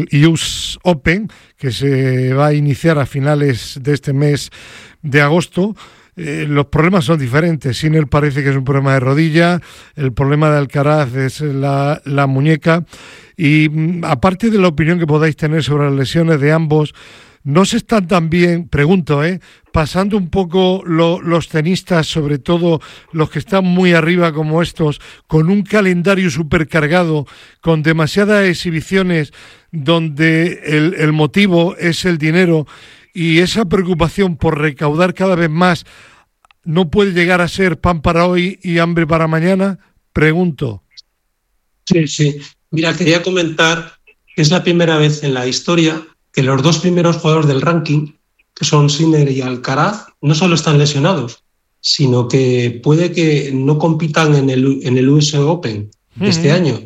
el US Open, que se va a iniciar a finales de este mes de agosto. Los problemas son diferentes. Sinner parece que es un problema de rodilla, el problema de Alcaraz es la muñeca. Y aparte de la opinión que podáis tener sobre las lesiones de ambos, ¿no se están también, pregunto, pasando un poco los tenistas, sobre todo los que están muy arriba como estos, con un calendario supercargado, con demasiadas exhibiciones donde el motivo es el dinero y esa preocupación por recaudar cada vez más no puede llegar a ser pan para hoy y hambre para mañana? Pregunto. Sí. Mira, quería comentar que es la primera vez en la historia que los dos primeros jugadores del ranking, que son Sinner y Alcaraz, no solo están lesionados, sino que puede que no compitan en el US Open este año.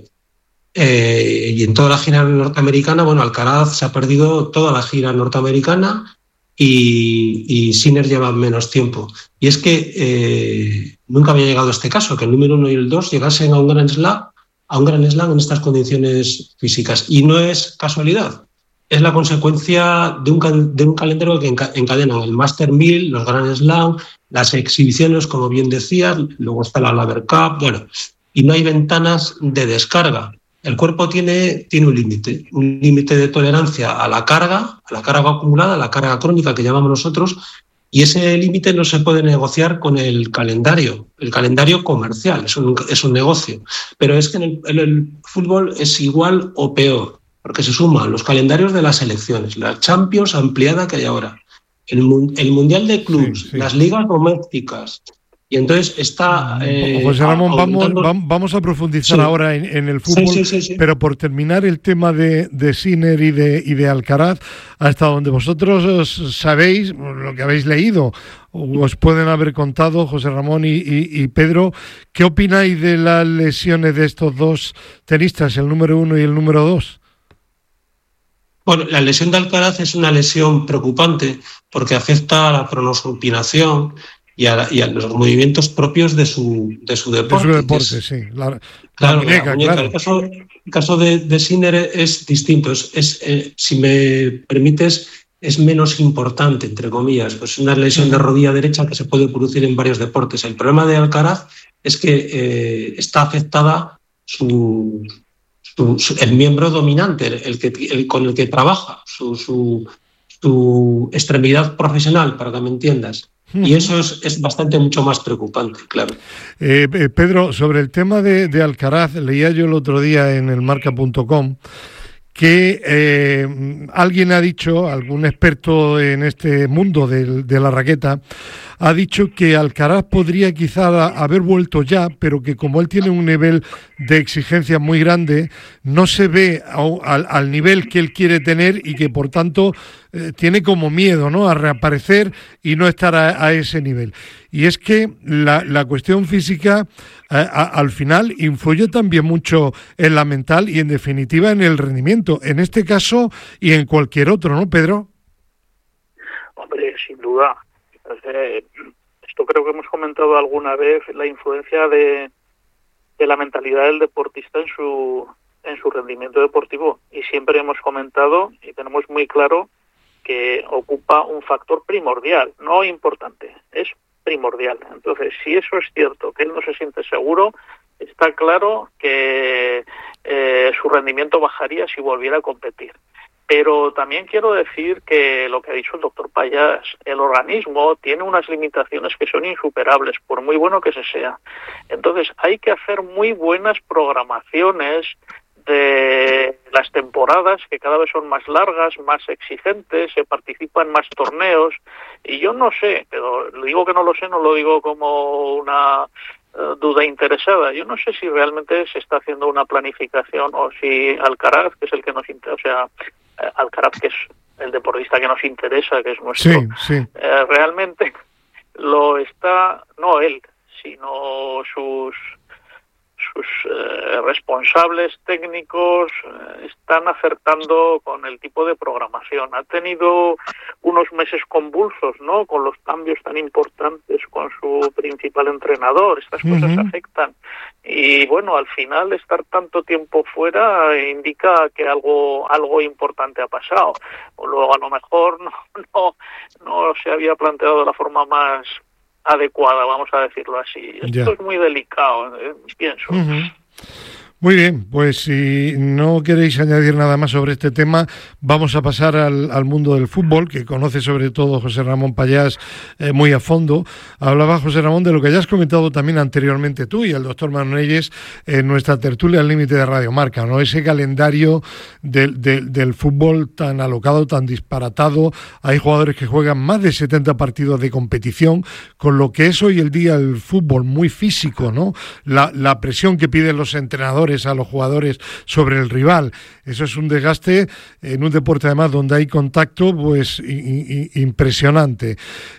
Y en toda la gira norteamericana, bueno, Alcaraz se ha perdido toda la gira norteamericana y Sinner lleva menos tiempo. Y es que nunca había llegado a este caso, que el número 1 y el 2 llegasen a un Grand Slam en estas condiciones físicas. Y no es casualidad. Es la consecuencia de un calendario que encadenan el Master 1000, los Grand Slam, las exhibiciones, como bien decías, luego está la Laver Cup, bueno, y no hay ventanas de descarga. El cuerpo tiene un límite de tolerancia a la carga acumulada, a la carga crónica que llamamos nosotros, y ese límite no se puede negociar con el calendario comercial, es un negocio. Pero es que en el fútbol es igual o peor, porque se suman los calendarios de las selecciones, la Champions ampliada que hay ahora, el Mundial de Clubs, sí. Las ligas domésticas. Y entonces está... José Ramón, vamos a profundizar ahora en el fútbol, sí. Pero por terminar el tema de Sinner y de Alcaraz, hasta donde vosotros sabéis, lo que habéis leído, os pueden haber contado, José Ramón y Pedro, ¿qué opináis de las lesiones de estos dos tenistas, el número 1 y el número 2? Bueno, la lesión de Alcaraz es una lesión preocupante porque afecta a la cronosulpinación y a los movimientos propios de su deporte. De su deporte, sí. La muñeca, claro. El caso de Sinner es distinto. Si me permites, es menos importante, entre comillas. Pues una lesión de rodilla derecha que se puede producir en varios deportes. El problema de Alcaraz es que está afectada el miembro dominante, el con el que trabaja, su extremidad profesional, para que me entiendas. Y eso es mucho más preocupante, claro. Pedro, sobre el tema de Alcaraz, leía yo el otro día en el marca.com que alguien ha dicho, algún experto en este mundo de la raqueta, ha dicho que Alcaraz podría quizá haber vuelto ya, pero que como él tiene un nivel de exigencia muy grande, no se ve al nivel que él quiere tener y que por tanto tiene como miedo, ¿no?, a reaparecer y no estar a ese nivel. Y es que la cuestión física al final influye también mucho en la mental y en definitiva en el rendimiento, en este caso y en cualquier otro, ¿no, Pedro? Hombre, sin duda. Esto creo que hemos comentado alguna vez, la influencia de la mentalidad del deportista en su rendimiento deportivo, y siempre hemos comentado y tenemos muy claro que ocupa un factor primordial, no importante, es primordial. Entonces, si eso es cierto, que él no se siente seguro, está claro que su rendimiento bajaría si volviera a competir. Pero también quiero decir que lo que ha dicho el doctor Payás, el organismo tiene unas limitaciones que son insuperables, por muy bueno que se sea. Entonces hay que hacer muy buenas programaciones de las temporadas, que cada vez son más largas, más exigentes, se participan más torneos, y yo no sé, pero digo que no lo sé, no lo digo como una duda interesada. Yo no sé si realmente se está haciendo una planificación o si Alcaraz, que es el que nos interesa, Alcaraz, que es el deportista que nos interesa, que es nuestro, realmente lo está, no él, sino responsables técnicos están acertando con el tipo de programación. Ha tenido unos meses convulsos, ¿no?, con los cambios tan importantes con su principal entrenador. Estas cosas afectan. Y bueno, al final estar tanto tiempo fuera indica que algo importante ha pasado. O luego a lo mejor no se había planteado de la forma más adecuada, vamos a decirlo así. Esto es muy delicado, pienso. Muy bien, pues si no queréis añadir nada más sobre este tema, vamos a pasar al mundo del fútbol, que conoce sobre todo José Ramón Pallás muy a fondo. Hablaba José Ramón de lo que ya has comentado también anteriormente tú y el doctor Manelles en nuestra tertulia al límite de Radio Marca, ¿no? Ese calendario del fútbol tan alocado, tan disparatado. Hay jugadores que juegan más de 70 partidos de competición, con lo que es hoy el día el fútbol muy físico, ¿no? La presión que piden los entrenadores a los jugadores sobre el rival. Eso es un desgaste en un deporte además donde hay contacto, pues impresionante.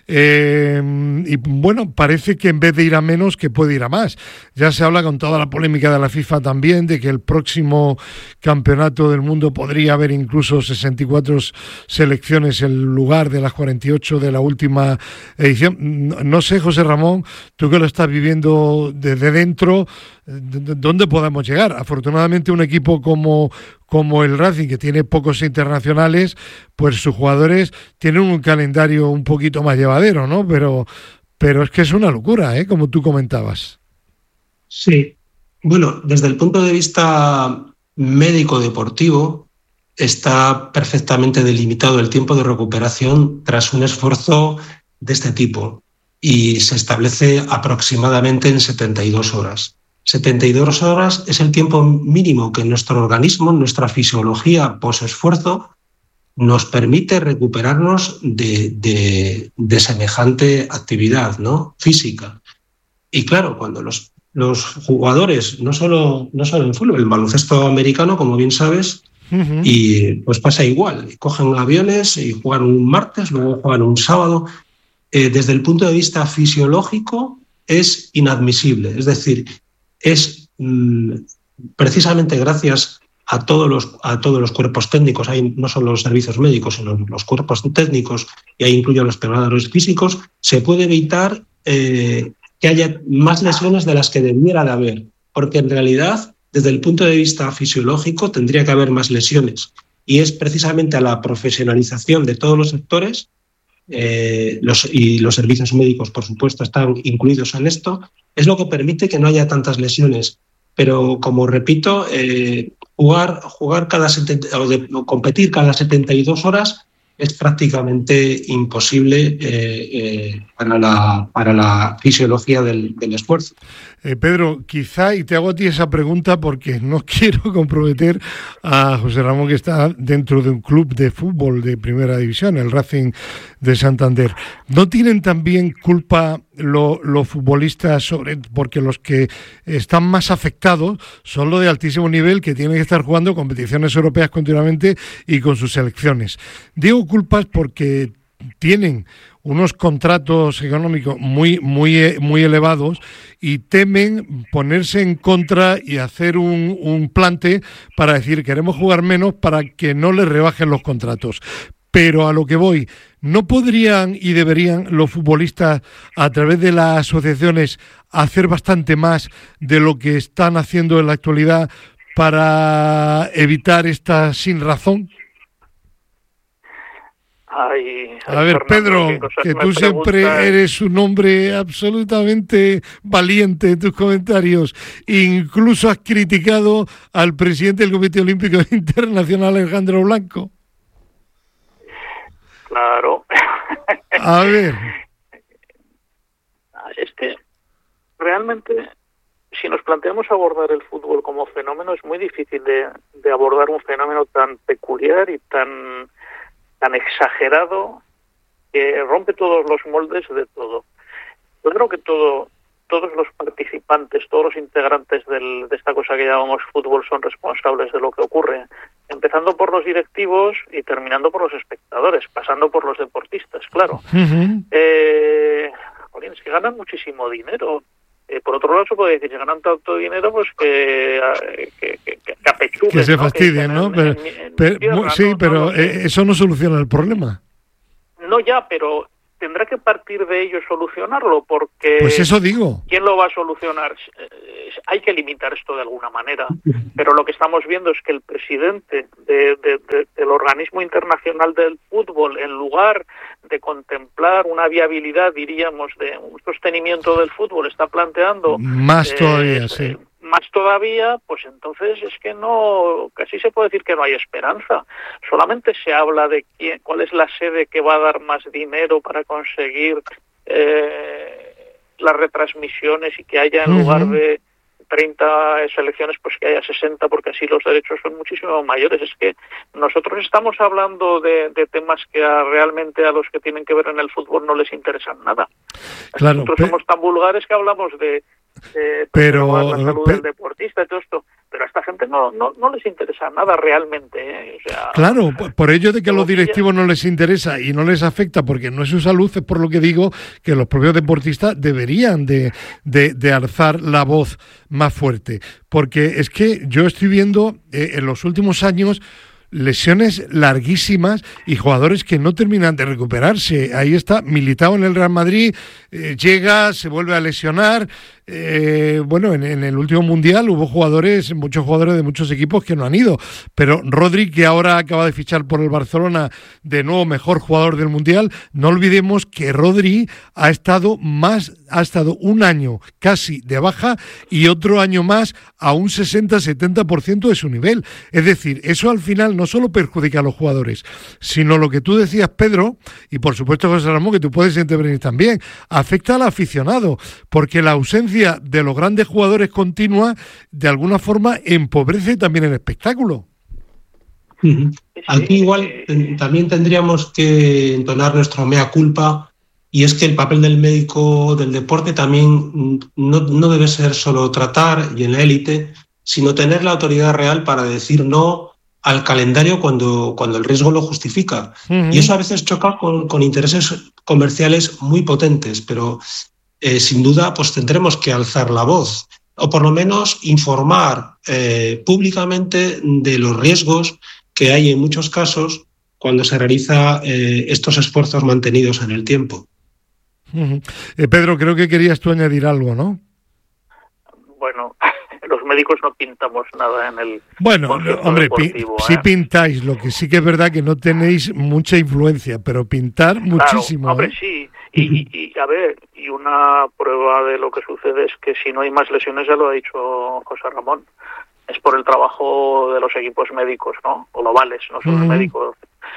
Y bueno, parece que en vez de ir a menos, que puede ir a más. Ya se habla con toda la polémica de la FIFA también, de que el próximo campeonato del mundo podría haber incluso 64 selecciones en lugar de las 48 de la última edición. No sé, José Ramón, tú que lo estás viviendo desde dentro, ¿dónde podemos llegar? Afortunadamente un equipo como el Racing, que tiene pocos internacionales, pues sus jugadores tienen un calendario un poquito más llevadero, ¿no? Pero es que es una locura, como tú comentabas. Sí. Bueno, desde el punto de vista médico-deportivo está perfectamente delimitado el tiempo de recuperación tras un esfuerzo de este tipo y se establece aproximadamente en 72 horas. 72 horas es el tiempo mínimo que nuestro organismo, nuestra fisiología posesfuerzo, nos permite recuperarnos de semejante actividad, ¿no?, física. Y claro, cuando los jugadores, no solo en fútbol, el baloncesto americano, como bien sabes, y pues pasa igual, cogen aviones y juegan un martes, luego juegan un sábado. Desde el punto de vista fisiológico es inadmisible, es decir, es precisamente gracias a todos los cuerpos técnicos, hay no solo los servicios médicos, sino los cuerpos técnicos, y ahí incluyo a los preparadores físicos, se puede evitar que haya más lesiones de las que debiera de haber, porque en realidad, desde el punto de vista fisiológico, tendría que haber más lesiones, y es precisamente a la profesionalización de todos los sectores, los servicios médicos, por supuesto, están incluidos en esto, es lo que permite que no haya tantas lesiones. Pero, como repito, jugar cada o competir cada 72 horas es prácticamente imposible para la fisiología del esfuerzo. Pedro, quizá, y te hago a ti esa pregunta porque no quiero comprometer a José Ramón, que está dentro de un club de fútbol de primera división, el Racing de Santander. ¿No tienen también culpa los futbolistas porque los que están más afectados son los de altísimo nivel, que tienen que estar jugando competiciones europeas continuamente y con sus selecciones? Digo culpas porque tienen unos contratos económicos muy elevados y temen ponerse en contra y hacer un plante para decir queremos jugar menos para que no les rebajen los contratos. Pero a lo que voy, ¿no podrían y deberían los futbolistas a través de las asociaciones hacer bastante más de lo que están haciendo en la actualidad para evitar esta sinrazón? A ver, Pedro, que tú siempre eres un hombre absolutamente valiente en tus comentarios. Incluso has criticado al presidente del Comité Olímpico Internacional, Alejandro Blanco. Claro. A ver. Es que realmente, si nos planteamos abordar el fútbol como fenómeno, es muy difícil de abordar un fenómeno tan peculiar y tan exagerado, que rompe todos los moldes de todo. Yo creo que todos los participantes, todos los integrantes de esta cosa que llamamos fútbol son responsables de lo que ocurre, empezando por los directivos y terminando por los espectadores, pasando por los deportistas, claro. Es que ganan muchísimo dinero. Por otro lado, se puede decir, si ganan tanto dinero, pues que apechuguen, que se fastidien, ¿no? Pero eso no soluciona el problema. No, ya, pero tendrá que partir de ello solucionarlo, porque... Pues eso digo. ¿Quién lo va a solucionar? Hay que limitar esto de alguna manera, pero lo que estamos viendo es que el presidente del organismo internacional del fútbol, en lugar de contemplar una viabilidad, diríamos, de un sostenimiento del fútbol, está planteando... Más todavía, sí. Más todavía, pues entonces es que no, casi se puede decir que no hay esperanza. Solamente se habla de cuál es la sede que va a dar más dinero para conseguir las retransmisiones y que haya en lugar de 30 selecciones, pues que haya 60, porque así los derechos son muchísimo mayores. Es que nosotros estamos hablando de temas que realmente a los que tienen que ver en el fútbol no les interesan nada. Claro, nosotros somos tan vulgares que hablamos de la salud del deportista y todo esto, pero a esta gente no les interesa nada realmente, ¿eh? O sea, claro, por ello de que a los directivos no les interesa y no les afecta porque no es su salud, es por lo que digo que los propios deportistas deberían de alzar la voz más fuerte, porque es que yo estoy viendo en los últimos años lesiones larguísimas y jugadores que no terminan de recuperarse. Ahí está Militao en el Real Madrid, llega, se vuelve a lesionar. Bueno, en el último Mundial hubo muchos jugadores de muchos equipos que no han ido, pero Rodri, que ahora acaba de fichar por el Barcelona, de nuevo mejor jugador del Mundial, no olvidemos que Rodri ha estado un año casi de baja y otro año más a un 60-70% de su nivel. Es decir, eso al final no solo perjudica a los jugadores, sino lo que tú decías, Pedro, y por supuesto José Ramón, que tú puedes intervenir también, afecta al aficionado, porque la ausencia de los grandes jugadores continua, de alguna forma empobrece también el espectáculo. Aquí igual también tendríamos que entonar nuestro mea culpa, y es que el papel del médico del deporte también no debe ser solo tratar y en la élite, sino tener la autoridad real para decir no al calendario cuando el riesgo lo justifica. Y eso a veces choca con intereses comerciales muy potentes, pero sin duda pues tendremos que alzar la voz o por lo menos informar públicamente de los riesgos que hay en muchos casos cuando se realiza estos esfuerzos mantenidos en el tiempo. Pedro, creo que querías tú añadir algo, ¿no? Bueno, los médicos no pintamos nada en el... Bueno, hombre, sí pintáis, lo que sí que es verdad que no tenéis mucha influencia, pero pintar muchísimo. Claro, hombre, sí. Y a ver, y una prueba de lo que sucede es que si no hay más lesiones, ya lo ha dicho José Ramón, es por el trabajo de los equipos médicos, ¿no? Globales, no solo médicos.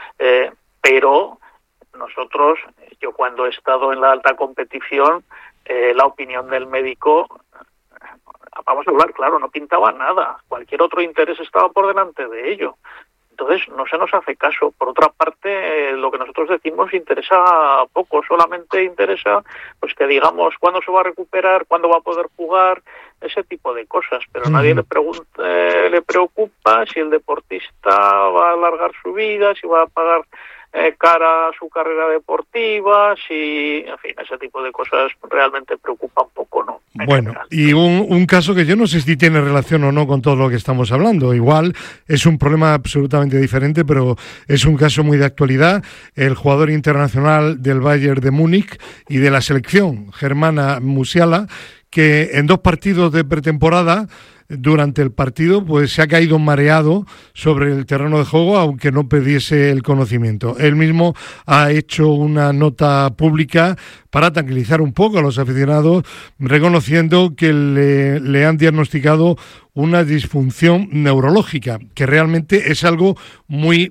Pero nosotros, yo cuando he estado en la alta competición, la opinión del médico, vamos a hablar claro, no pintaba nada. Cualquier otro interés estaba por delante de ello. Entonces no se nos hace caso. Por otra parte, lo que nosotros decimos interesa poco, solamente interesa pues que digamos cuándo se va a recuperar, cuándo va a poder jugar, ese tipo de cosas, pero nadie le preocupa si el deportista va a alargar su vida, si va a pagar cara a su carrera deportiva, si, en fin, ese tipo de cosas realmente preocupan poco, ¿no? Bueno, y un caso que yo no sé si tiene relación o no con todo lo que estamos hablando, igual es un problema absolutamente diferente, pero es un caso muy de actualidad, el jugador internacional del Bayern de Múnich y de la selección germana Musiala, que en 2 partidos de pretemporada, durante el partido, pues se ha caído mareado sobre el terreno de juego, aunque no perdiese el conocimiento. Él mismo ha hecho una nota pública para tranquilizar un poco a los aficionados, reconociendo que le han diagnosticado una disfunción neurológica, que realmente es algo muy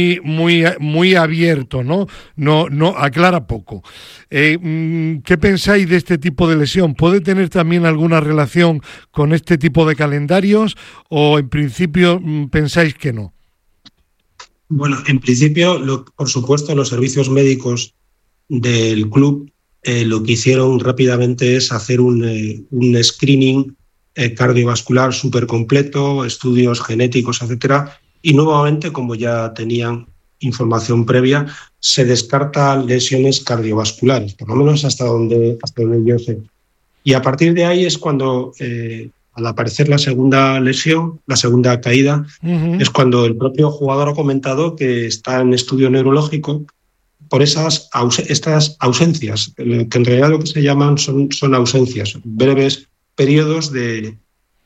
abierto, ¿no? No aclara poco. ¿Qué pensáis de este tipo de lesión? ¿Puede tener también alguna relación con este tipo de calendarios o en principio pensáis que no? Bueno, en principio, por supuesto, los servicios médicos del club lo que hicieron rápidamente es hacer un screening cardiovascular súper completo, estudios genéticos, etcétera, y nuevamente, como ya tenían información previa, se descartan lesiones cardiovasculares, por lo menos hasta donde yo sé. Y a partir de ahí es cuando, al aparecer la segunda lesión, la segunda caída, es cuando el propio jugador ha comentado que está en estudio neurológico por estas ausencias, que en realidad lo que se llaman son ausencias, breves periodos de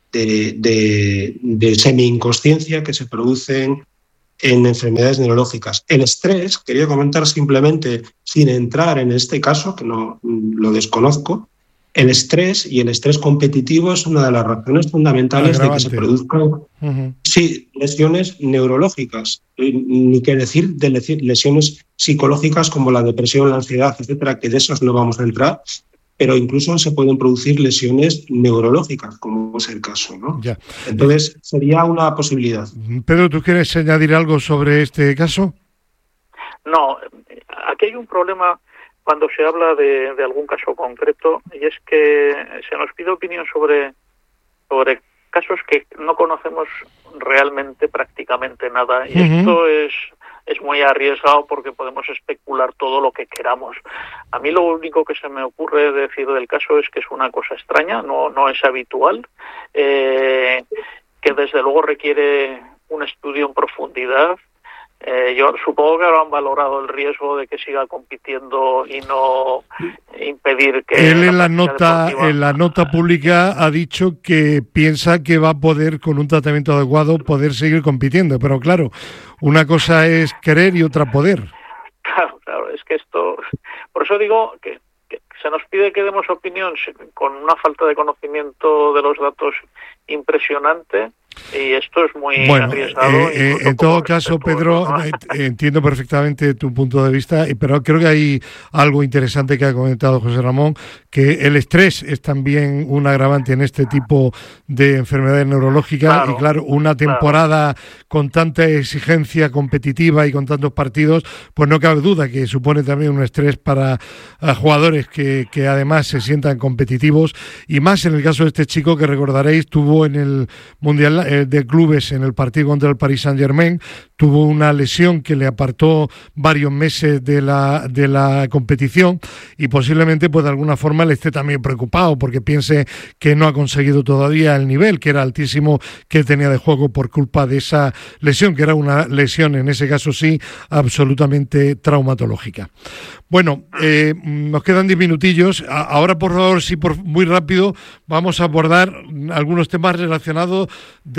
semi-inconsciencia que se producen en enfermedades neurológicas. El estrés, quería comentar simplemente, sin entrar en este caso, que no lo desconozco, el estrés y el estrés competitivo es una de las razones fundamentales de que se produzcan lesiones neurológicas, ni que decir de lesiones psicológicas como la depresión, la ansiedad, etcétera, que de esos no vamos a entrar, pero incluso se pueden producir lesiones neurológicas, como es el caso, ¿no? Ya. Entonces, sería una posibilidad. Pedro, ¿tú quieres añadir algo sobre este caso? No, aquí hay un problema cuando se habla de algún caso concreto, y es que se nos pide opinión sobre casos que no conocemos realmente prácticamente nada, y esto es muy arriesgado porque podemos especular todo lo que queramos. A mí lo único que se me ocurre decir del caso es que es una cosa extraña, no es habitual, que desde luego requiere un estudio en profundidad. Yo supongo que habrán valorado el riesgo de que siga compitiendo y no impedir que... Él en la nota pública ha dicho que piensa que va a poder, con un tratamiento adecuado, poder seguir compitiendo. Pero claro, una cosa es querer y otra poder. Claro, es que esto... Por eso digo que se nos pide que demos opinión con una falta de conocimiento de los datos impresionante, y esto es muy arriesgado. En todo caso, Pedro, ¿no? Entiendo perfectamente tu punto de vista, pero creo que hay algo interesante que ha comentado José Ramón, que el estrés es también un agravante en este tipo de enfermedades neurológicas, y claro, una temporada con tanta exigencia competitiva y con tantos partidos, pues no cabe duda que supone también un estrés para jugadores que además se sientan competitivos, y más en el caso de este chico que recordaréis tuvo en el Mundial de Clubes, en el partido contra el Paris Saint-Germain, tuvo una lesión que le apartó varios meses de la competición, y posiblemente pues de alguna forma le esté también preocupado porque piense que no ha conseguido todavía el nivel que era altísimo que tenía de juego por culpa de esa lesión, que era una lesión en ese caso sí absolutamente traumatológica. Bueno, nos quedan 10 minutillos. Ahora, por favor, sí, muy rápido, vamos a abordar algunos temas relacionados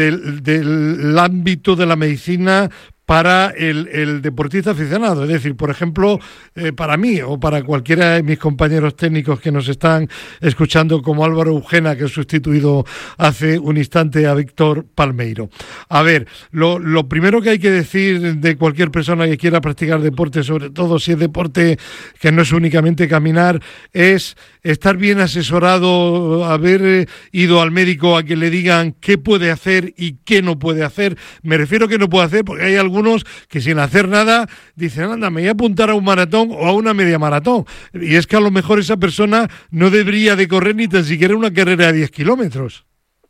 del ámbito de la medicina para el deportista aficionado. Es decir, por ejemplo, para mí o para cualquiera de mis compañeros técnicos que nos están escuchando, como Álvaro Eugena, que ha sustituido hace un instante a Víctor Palmeiro. A ver, lo primero que hay que decir de cualquier persona que quiera practicar deporte, sobre todo si es deporte que no es únicamente caminar, es estar bien asesorado, haber ido al médico a que le digan qué puede hacer y qué no puede hacer. Me refiero a qué no puede hacer porque hay algunos que sin hacer nada dicen, anda, me voy a apuntar a un maratón o a una media maratón. Y es que a lo mejor esa persona no debería de correr ni tan siquiera una carrera de 10 kilómetros.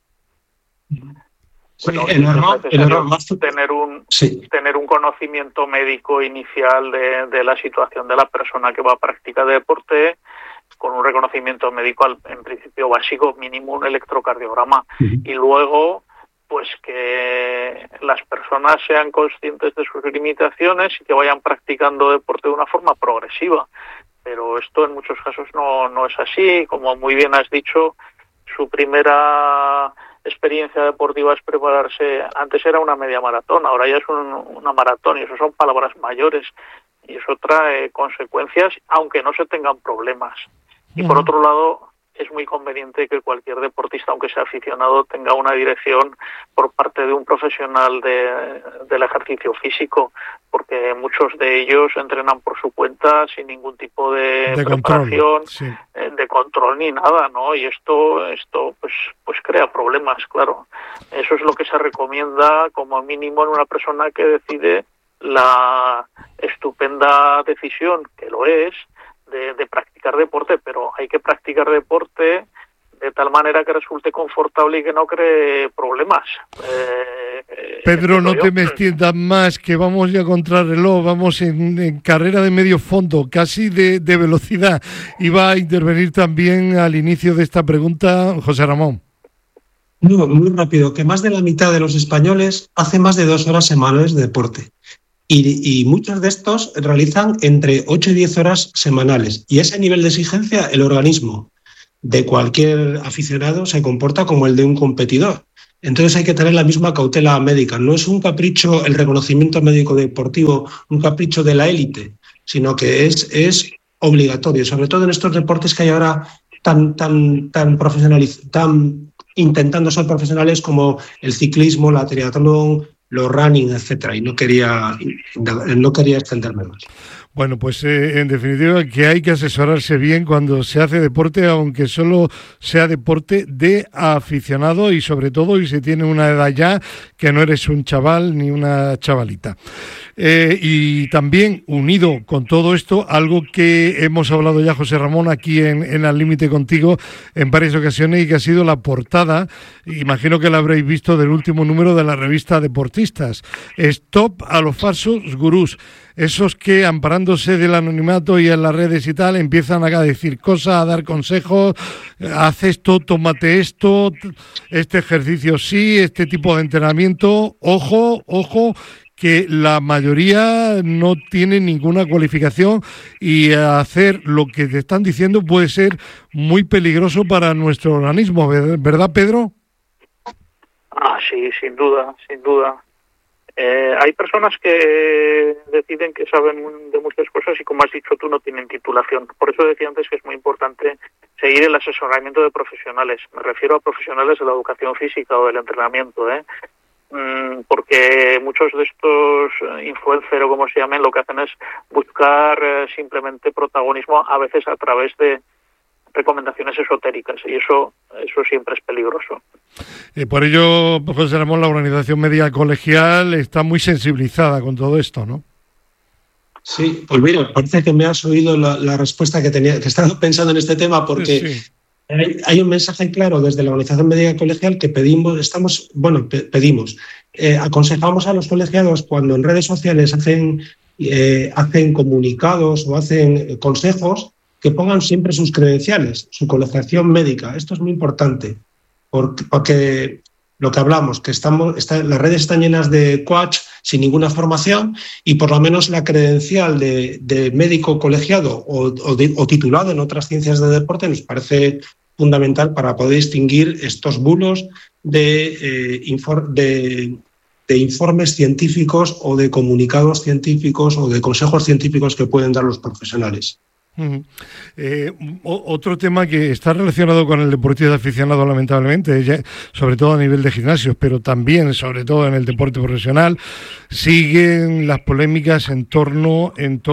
Bueno, el error más tener un conocimiento médico inicial de la situación de la persona que va a practicar deporte, con un reconocimiento médico en principio básico, mínimo un electrocardiograma, y luego pues que las personas sean conscientes de sus limitaciones y que vayan practicando deporte de una forma progresiva. Pero esto en muchos casos no es así. Como muy bien has dicho, su primera experiencia deportiva es prepararse. Antes era una media maratón, ahora ya es una maratón, y eso son palabras mayores, y eso trae consecuencias, aunque no se tengan problemas. Y por otro lado, es muy conveniente que cualquier deportista, aunque sea aficionado, tenga una dirección por parte de un profesional del ejercicio físico, porque muchos de ellos entrenan por su cuenta sin ningún tipo de preparación, de control ni nada, ¿no? Y esto pues crea problemas, claro. Eso es lo que se recomienda como mínimo en una persona que decide la estupenda decisión, que lo es, de practicar deporte, pero hay que practicar deporte de tal manera que resulte confortable y que no cree problemas. Pedro, no te me extiendas más, que vamos ya contra reloj, vamos en carrera de medio fondo, casi de velocidad. Iba a intervenir también al inicio de esta pregunta José Ramón. No, muy rápido, que más de la mitad de los españoles hace más de 2 horas semanales de deporte. Y muchos de estos realizan entre 8 y 10 horas semanales. Y ese nivel de exigencia, el organismo de cualquier aficionado se comporta como el de un competidor. Entonces hay que tener la misma cautela médica. No es un capricho el reconocimiento médico deportivo, un capricho de la élite, sino que es obligatorio, sobre todo en estos deportes que hay ahora tan intentando ser profesionales como el ciclismo, la triatlón, los running, etcétera, y no quería extenderme más. Bueno, pues en definitiva que hay que asesorarse bien cuando se hace deporte, aunque solo sea deporte de aficionado y sobre todo y se tiene una edad ya que no eres un chaval ni una chavalita. Y también unido con todo esto, algo que hemos hablado ya José Ramón aquí en Al Límite contigo en varias ocasiones y que ha sido la portada, imagino que la habréis visto, del último número de la revista Deportistas. Stop a los falsos gurús. Esos que, amparándose del anonimato y en las redes y tal, empiezan a decir cosas, a dar consejos, haz esto, tómate esto, este ejercicio sí, este tipo de entrenamiento. Ojo, que la mayoría no tiene ninguna cualificación y hacer lo que te están diciendo puede ser muy peligroso para nuestro organismo, ¿verdad, Pedro? Sí, sin duda. Hay personas que deciden que saben de muchas cosas y, como has dicho tú, no tienen titulación. Por eso decía antes que es muy importante seguir el asesoramiento de profesionales. Me refiero a profesionales de la educación física o del entrenamiento, porque muchos de estos influencers, o como se llamen, lo que hacen es buscar simplemente protagonismo, a veces a través de recomendaciones esotéricas, y eso siempre es peligroso. Por ello, José Ramón, la Organización Médica Colegial está muy sensibilizada con todo esto, ¿no? Sí, pues mira, parece que me has oído la respuesta que estaba pensando en este tema, porque sí. Hay un mensaje claro desde la Organización Médica Colegial que aconsejamos a los colegiados, cuando en redes sociales hacen comunicados o hacen consejos, que pongan siempre sus credenciales, su colegiación médica. Esto es muy importante, porque lo que hablamos, que las redes están llenas de coach sin ninguna formación, y por lo menos la credencial de médico colegiado o titulado en otras ciencias de deporte nos parece fundamental para poder distinguir estos bulos de informes científicos o de comunicados científicos o de consejos científicos que pueden dar los profesionales. Otro tema que está relacionado con el deportista aficionado, lamentablemente, sobre todo a nivel de gimnasios, pero también, sobre todo en el deporte profesional, siguen las polémicas en torno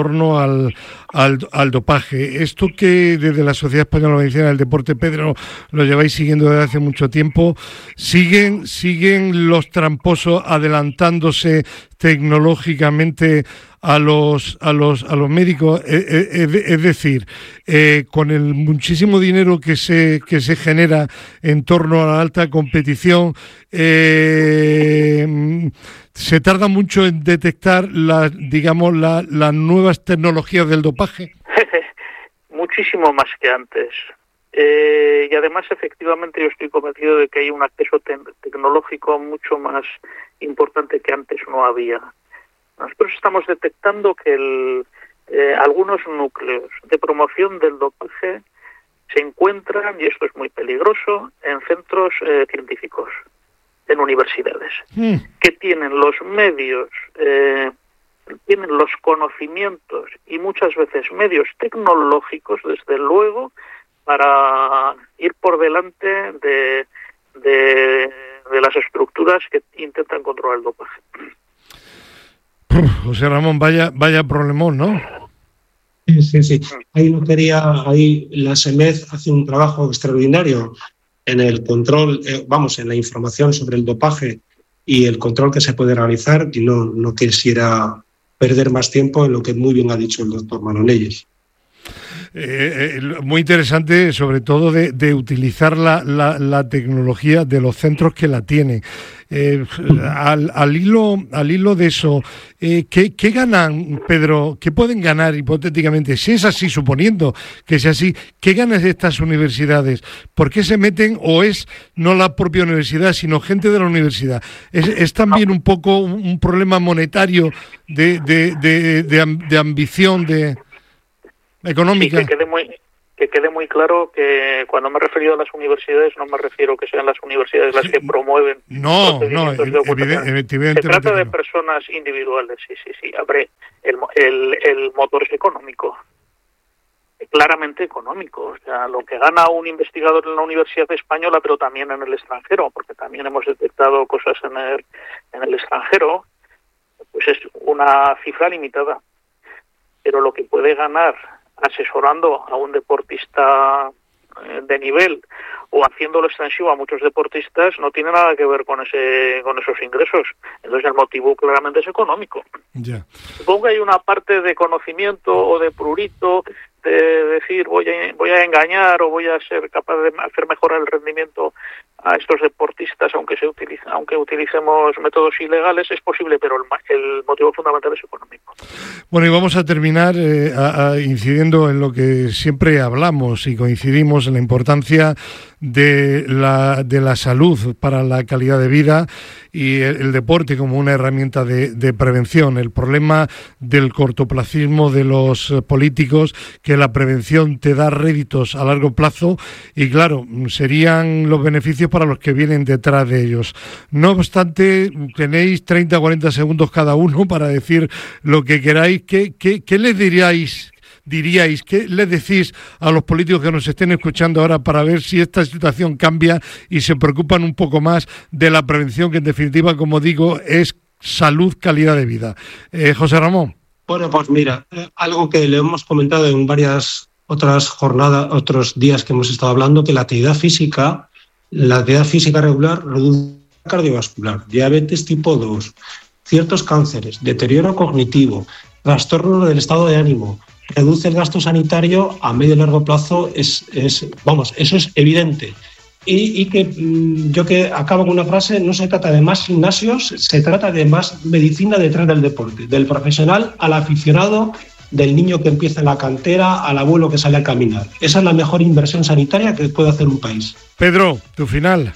al dopaje. Esto que desde la Sociedad Española de Medicina del Deporte, Pedro, lo lleváis siguiendo desde hace mucho tiempo, siguen los tramposos adelantándose tecnológicamente a los médicos, es decir, con el muchísimo dinero que se genera en torno a la alta competición, se tarda mucho en detectar las nuevas tecnologías del dopaje. Muchísimo más que antes. Y además, efectivamente, yo estoy convencido de que hay un acceso tecnológico mucho más importante que antes no había. Nosotros estamos detectando que algunos núcleos de promoción del dopaje se encuentran, y esto es muy peligroso, en centros científicos, en universidades, que tienen los medios, tienen los conocimientos y muchas veces medios tecnológicos, desde luego, para ir por delante de las estructuras que intentan controlar el dopaje. José Ramón, vaya problemón, ¿no? Sí. Ahí la SEMED hace un trabajo extraordinario en el control, en la información sobre el dopaje y el control que se puede realizar, y no quisiera perder más tiempo en lo que muy bien ha dicho el doctor Manolelles. muy interesante, sobre todo de utilizar la tecnología de los centros que la tienen. Al hilo de eso, ¿qué ganan, Pedro? ¿Qué pueden ganar hipotéticamente? Si es así, suponiendo que sea así, ¿qué ganan estas universidades? ¿Por qué se meten, o es no la propia universidad, sino gente de la universidad? ¿Es también un poco un problema monetario de ambición económica? Sí, que quede muy claro que cuando me he referido a las universidades no me refiero que sean las universidades las que promueven procedimientos de ocupación. Evidentemente. Se trata de personas individuales, sí. Hombre, el motor es económico, claramente económico. O sea, lo que gana un investigador en la Universidad Española, pero también en el extranjero, porque también hemos detectado cosas en el extranjero, pues es una cifra limitada. Pero lo que puede ganar asesorando a un deportista de nivel o haciéndolo extensivo a muchos deportistas no tiene nada que ver con esos ingresos. Entonces el motivo claramente es económico. Yeah. Supongo que hay una parte de conocimiento o de prurito, de decir voy a engañar o voy a ser capaz de hacer mejorar el rendimiento a estos deportistas aunque utilicemos métodos ilegales. Es posible, pero el motivo fundamental es económico. Bueno, y vamos a terminar incidiendo en lo que siempre hablamos y coincidimos, en la importancia de la salud para la calidad de vida y el deporte como una herramienta de prevención. El problema del cortoplacismo de los políticos, que la prevención te da réditos a largo plazo y, claro, serían los beneficios para los que vienen detrás de ellos. No obstante, tenéis 30 o 40 segundos cada uno para decir lo que queráis. ¿Qué les diríais, qué les decís a los políticos que nos estén escuchando ahora para ver si esta situación cambia y se preocupan un poco más de la prevención, que en definitiva, como digo, es salud, calidad de vida? José Ramón. Bueno, pues mira, algo que le hemos comentado en varias otras jornadas, otros días que hemos estado hablando, que la actividad física regular reduce cardiovascular, diabetes tipo 2, ciertos cánceres, deterioro cognitivo, trastorno del estado de ánimo, reduce el gasto sanitario a medio y largo plazo. Eso es evidente. Y que yo que acabo con una frase: no se trata de más gimnasios, se trata de más medicina detrás del deporte, del profesional al aficionado, del niño que empieza en la cantera al abuelo que sale a caminar. Esa es la mejor inversión sanitaria que puede hacer un país. Pedro, tu final.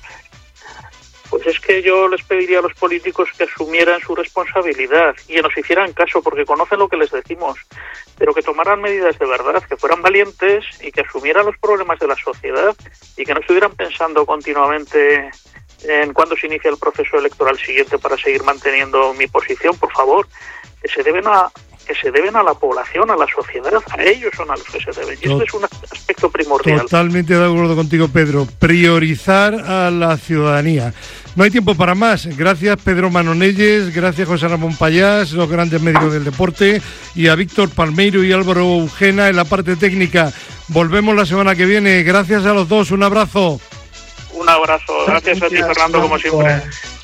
Pues es que yo les pediría a los políticos que asumieran su responsabilidad y que nos hicieran caso, porque conocen lo que les decimos, pero que tomaran medidas de verdad, que fueran valientes y que asumieran los problemas de la sociedad y que no estuvieran pensando continuamente en cuándo se inicia el proceso electoral siguiente para seguir manteniendo mi posición. Por favor, que se deben a la población, a la sociedad, a ellos son a los que se deben. Y este es un aspecto primordial. Totalmente de acuerdo contigo, Pedro. Priorizar a la ciudadanía. No hay tiempo para más. Gracias, Pedro Manonelles, gracias, José Ramón Payás, los grandes médicos del deporte, y a Víctor Palmeiro y Álvaro Eugena en la parte técnica. Volvemos la semana que viene. Gracias a los dos. Un abrazo. Un abrazo. Gracias a ti, Fernando, como siempre.